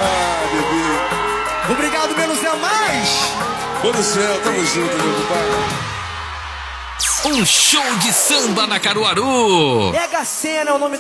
Ah, bebê. Obrigado, menos é mais. Ô do céu, tamo junto, meu compadre. Um show de samba na Caruaru. Mega Sena é o nome